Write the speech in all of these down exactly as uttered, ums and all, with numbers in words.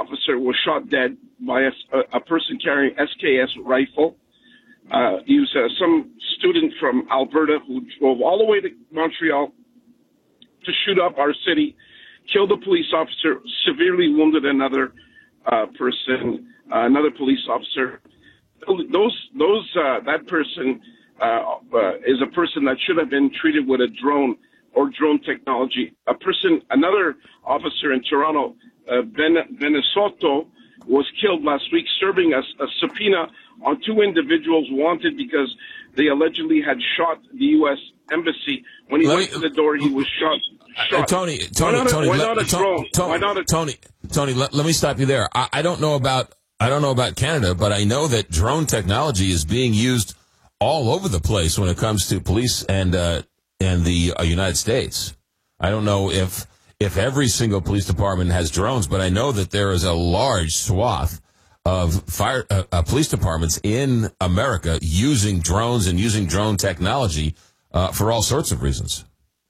officer was shot dead by a, a person carrying S K S rifle. Uh, he was uh, some student from Alberta who drove all the way to Montreal to shoot up our city, killed a police officer, severely wounded another uh, person, uh, another police officer. Those, those, uh, that person uh, uh, is a person that should have been treated with a drone or drone technology. A person, another officer in Toronto, uh, Ben Benesotto, was killed last week serving a, a subpoena on two individuals wanted because they allegedly had shot the U S embassy. When he let went me, to the door, he was shot. shot. Uh, Tony, Tony, why not Tony, a, why let, not a Tony, drone? Tony, why not a Tony, Tony, let, let me stop you there. I, I don't know about I don't know about Canada, but I know that drone technology is being used all over the place when it comes to police and uh, and the uh, United States. I don't know if if every single police department has drones, but I know that there is a large swath of fire uh, uh, police departments in America using drones and using drone technology uh, for all sorts of reasons.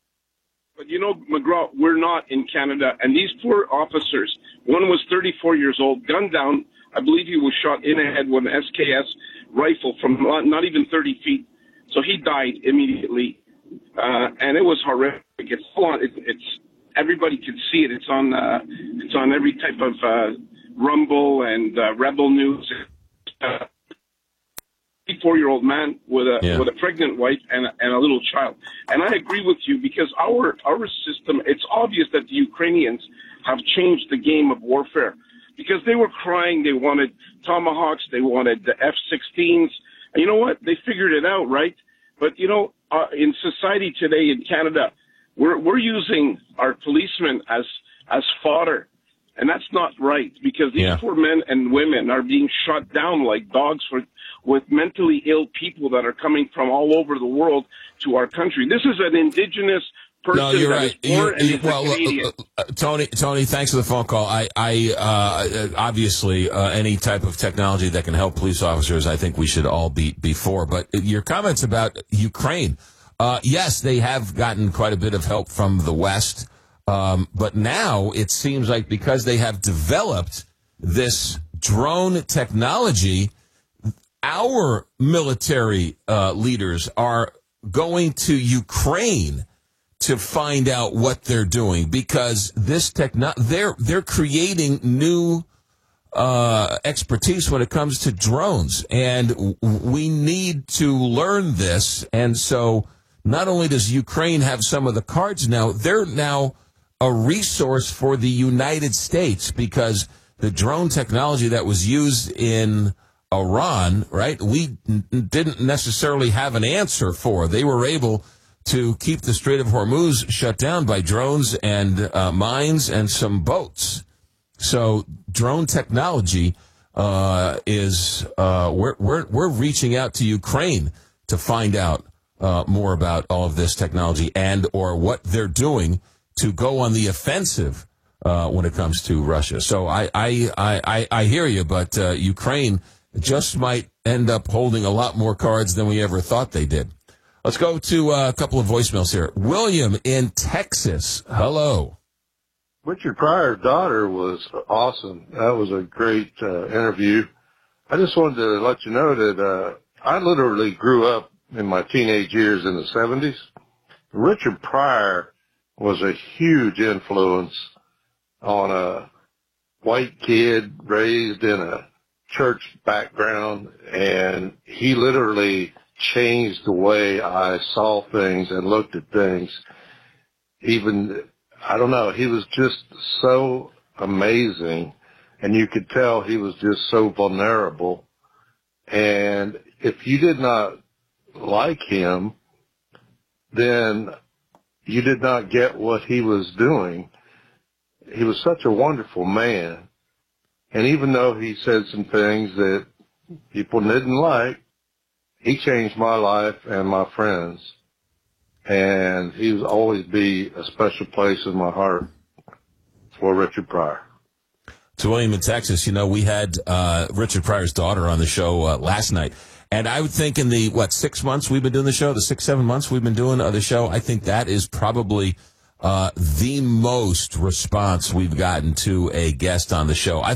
But you know, McGraw, we're not in Canada, and these poor officers, one was thirty-four years old, gunned down. I believe he was shot in the head with an S K S rifle from not, not even thirty feet. So he died immediately, uh, and it was horrific. It's on. It, it's everybody can see it. It's on. Uh, it's on every type of uh, Rumble and uh, Rebel News. Uh, Four-year-old man with a yeah. with a pregnant wife and a, and a little child. And I agree with you because our our system. It's obvious that the Ukrainians have changed the game of warfare because they were crying. They wanted Tomahawks. They wanted the F sixteens. And you know what? They figured it out, right? But you know, uh, in society today in Canada, we're we're using our policemen as as fodder. And that's not right because these yeah. poor men and women are being shot down like dogs for, with mentally ill people that are coming from all over the world to our country. This is an indigenous person no, you're that right. is born you, and you, is well, a Canadian. uh, uh, Tony, Tony, thanks for the phone call. I, I uh, obviously, uh, any type of technology that can help police officers, I think we should all be, be for. But your comments about Ukraine, uh, yes, they have gotten quite a bit of help from the West. Um, but now it seems like because they have developed this drone technology, our military uh, leaders are going to Ukraine to find out what they're doing because this techno- they're they're creating new uh, expertise when it comes to drones, and w- we need to learn this. And so, not only does Ukraine have some of the cards now, they're now a resource for the United States because the drone technology that was used in Iran, right, we n- didn't necessarily have an answer for. They were able to keep the Strait of Hormuz shut down by drones and uh, mines and some boats. So drone technology uh, is uh, we're we're we're reaching out to Ukraine to find out uh, more about all of this technology and or what they're doing to go on the offensive uh, when it comes to Russia. So I I, I, I hear you, but uh, Ukraine just might end up holding a lot more cards than we ever thought they did. Let's go to uh, a couple of voicemails here. William in Texas. Hello. Richard Pryor's daughter was awesome. That was a great uh, interview. I just wanted to let you know that uh, I literally grew up in my teenage years in the seventies. Richard Pryor was a huge influence on a white kid raised in a church background, and he literally changed the way I saw things and looked at things. Even, I don't know, he was just so amazing, and you could tell he was just so vulnerable. And if you did not like him, then you did not get what he was doing. He was such a wonderful man. And even though he said some things that people didn't like, he changed my life and my friends. And he will always be a special place in my heart for Richard Pryor. To William in Texas, you know, we had uh, Richard Pryor's daughter on the show uh, last night. And I would think in the, what, six months we've been doing the show, the six, seven months we've been doing uh, the show, I think that is probably uh, the most response we've gotten to a guest on the show. I